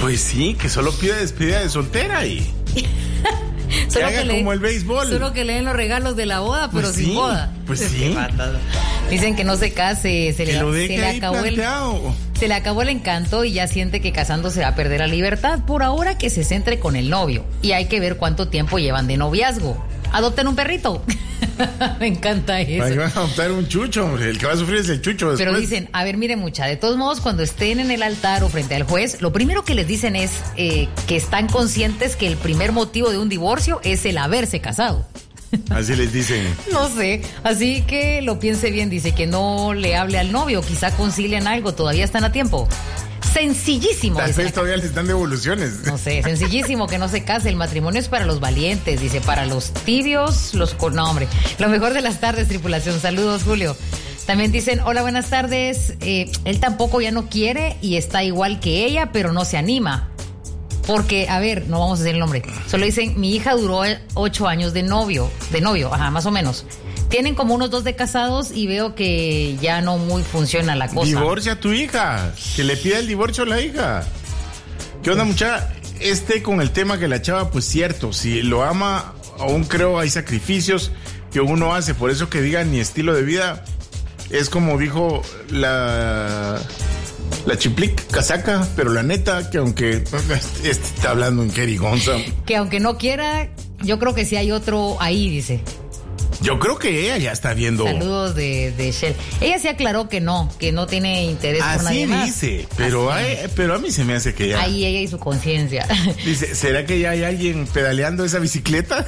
Pues sí, que solo pide despedida de soltera y... Solo que haga como el béisbol. Solo que le den los regalos de la boda, pero pues sin sí, boda. Pues sí. Dicen que no se case, se le acabó el encanto y ya siente que casándose va a perder la libertad. Por ahora que se centre con el novio y hay que ver cuánto tiempo llevan de noviazgo. Adopten un perrito. Me encanta eso. Ahí van a adoptar un chucho, hombre. El que va a sufrir es el chucho después. Pero dicen, a ver, mire mucha, de todos modos, cuando estén en el altar o frente al juez, lo primero que les dicen es que están conscientes que el primer motivo de un divorcio es el haberse casado. Así les dicen. No sé, así que lo piense bien, dice que no le hable al novio, quizá concilien algo, todavía están a tiempo. Sencillísimo. Tal vez todavía les dan devoluciones. No sé, sencillísimo que no se case. El matrimonio es para los valientes, dice, para los tibios, no, hombre. Lo mejor de las tardes, tripulación. Saludos, Julio. También dicen, hola, buenas tardes. Él tampoco ya no quiere y está igual que ella, pero no se anima. Porque, a ver, no vamos a decir el nombre. Solo dicen, mi hija duró 8 años de novio, ajá, más o menos. Tienen como unos 2 de casados y veo que ya no muy funciona la cosa. Divorcia a tu hija, que le pida el divorcio a la hija. ¿Qué onda, muchacha? Con el tema que la chava, pues cierto, si lo ama, aún creo hay sacrificios que uno hace, por eso que digan mi estilo de vida, es como dijo la Chiplic casaca, pero la neta, que aunque está hablando en Kerry Gonza. Que aunque no quiera, yo creo que sí hay otro ahí, dice. Yo creo que ella ya está viendo. Saludos de Shell. Ella sí aclaró que no tiene interés por nadie más. Así dice, pero a mí se me hace que ya. Ahí ella y su conciencia. Dice, ¿será que ya hay alguien pedaleando esa bicicleta?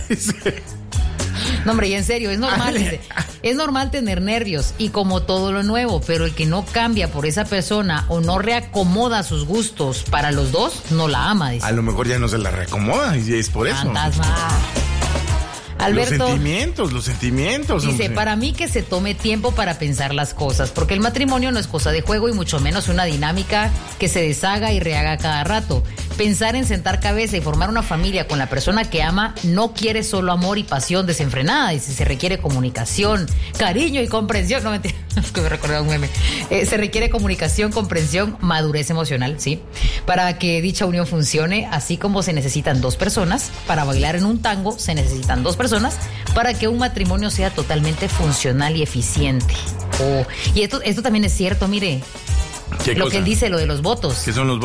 No, hombre, y en serio, es normal, dice. Es normal tener nervios y como todo lo nuevo, pero el que no cambia por esa persona o no reacomoda sus gustos para los dos, no la ama, dice. A lo mejor ya no se la reacomoda y es por eso. Fantasma. Alberto, los sentimientos. Dice, hombre. Para mí que se tome tiempo para pensar las cosas, porque el matrimonio no es cosa de juego y mucho menos una dinámica que se deshaga y rehaga cada rato. Pensar en sentar cabeza y formar una familia con la persona que ama no quiere solo amor y pasión desenfrenada, y si se requiere comunicación, cariño y comprensión, no mentira, es que me recordé un meme, se requiere comunicación, comprensión, madurez emocional, ¿sí? Para que dicha unión funcione, así como se necesitan 2 personas, para bailar en un tango se necesitan 2 personas, para que un matrimonio sea totalmente funcional y eficiente. Y esto también es cierto, mire, lo que él dice, lo de los votos. ¿Qué son los votos?